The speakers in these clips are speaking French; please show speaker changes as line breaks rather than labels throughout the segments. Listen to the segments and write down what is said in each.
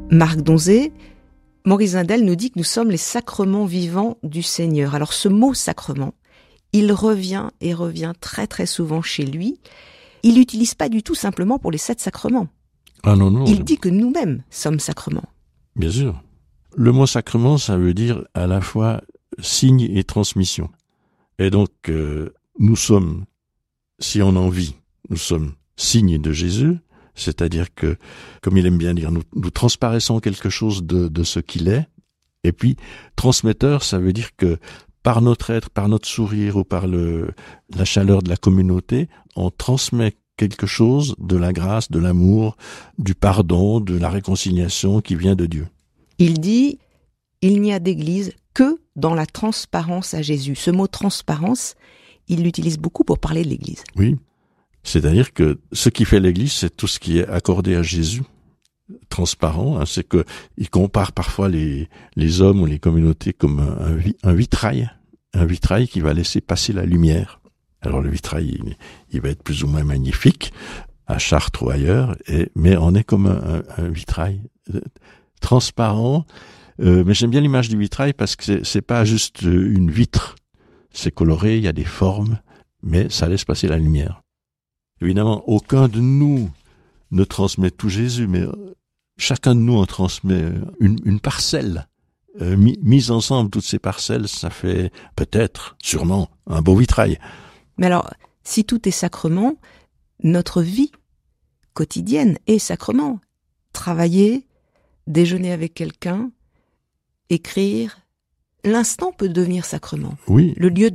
Marc Donzé, Maurice Zindel nous dit que nous sommes les sacrements vivants du Seigneur. Alors ce mot sacrement, il revient et revient très très souvent chez lui. Il l'utilise pas du tout simplement pour les 7 sacrements.
Ah non.
Il dit que nous-mêmes sommes sacrements.
Bien sûr. Le mot sacrement, ça veut dire à la fois signe et transmission. Et donc, nous sommes, si on en vit, nous sommes signes de Jésus, c'est-à-dire que, comme il aime bien dire, nous transparaissons quelque chose de ce qu'il est. Et puis, transmetteur, ça veut dire que par notre être, par notre sourire ou par la chaleur de la communauté, on transmet quelque chose de la grâce, de l'amour, du pardon, de la réconciliation qui vient de Dieu.
Il dit, il n'y a d'église que dans la transparence à Jésus. Ce mot transparence, il l'utilise beaucoup pour parler de l'église.
Oui, c'est-à-dire que ce qui fait l'église, c'est tout ce qui est accordé à Jésus. Transparent, c'est que il compare parfois les hommes ou les communautés comme un vitrail qui va laisser passer la lumière. Alors le vitrail, il va être plus ou moins magnifique à Chartres ou ailleurs, mais on est comme un vitrail transparent. Mais j'aime bien l'image du vitrail parce que c'est pas juste une vitre, c'est coloré, il y a des formes, mais ça laisse passer la lumière. Évidemment, aucun de nous ne transmet tout Jésus, mais chacun de nous en transmet une parcelle. Mise ensemble, toutes ces parcelles, ça fait peut-être, sûrement, un beau vitrail.
Mais alors, si tout est sacrement, notre vie quotidienne est sacrement. Travailler, déjeuner avec quelqu'un, écrire, l'instant peut devenir sacrement.
Oui.
Le lieu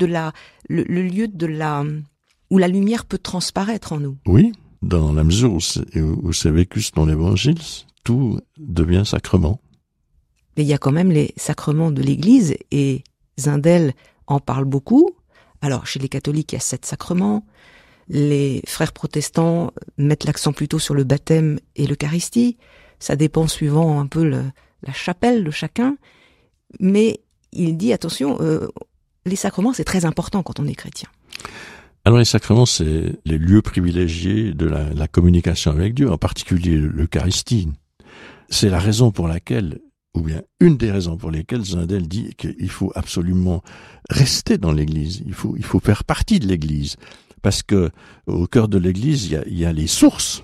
où la lumière peut transparaître en nous.
Oui, dans la mesure où c'est vécu dans l'Évangile, tout devient sacrement.
Mais il y a quand même les sacrements de l'Église, et Zindel en parle beaucoup. Alors, chez les catholiques, il y a 7 sacrements. Les frères protestants mettent l'accent plutôt sur le baptême et l'Eucharistie. Ça dépend suivant un peu la chapelle de chacun. Mais il dit, attention, les sacrements, c'est très important quand on est chrétien.
Alors les sacrements, c'est les lieux privilégiés de la communication avec Dieu, en particulier l'Eucharistie. C'est la raison pour laquelle, ou bien une des raisons pour lesquelles Zindel dit qu'il faut absolument rester dans l'Église, il faut faire partie de l'Église, parce que au cœur de l'Église, il y a les sources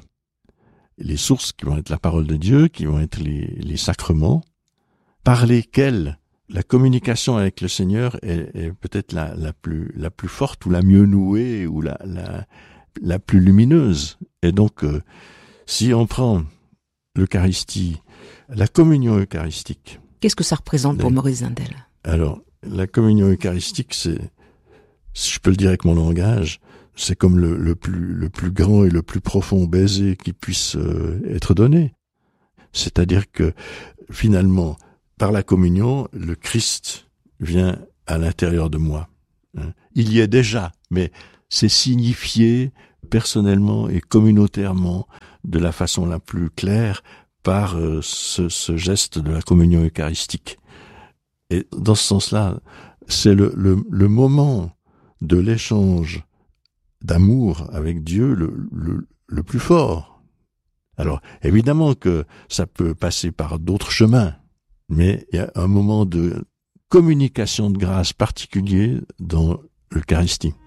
qui vont être la parole de Dieu, qui vont être les sacrements, par lesquels la communication avec le Seigneur est peut-être la plus forte ou la mieux nouée ou la plus lumineuse. Et donc, si on prend l'Eucharistie, la communion eucharistique.
Qu'est-ce que ça représente pour Maurice Zindel? Alors,
la communion eucharistique, c'est, si je peux le dire avec mon langage, c'est comme le plus grand et le plus profond baiser qui puisse être donné. C'est-à-dire que, finalement, par la communion, le Christ vient à l'intérieur de moi. Il y est déjà, mais c'est signifié personnellement et communautairement de la façon la plus claire par ce geste de la communion eucharistique. Et dans ce sens-là, c'est le moment de l'échange d'amour avec Dieu le plus fort. Alors, évidemment que ça peut passer par d'autres chemins, mais il y a un moment de communication de grâce particulier dans l'Eucharistie.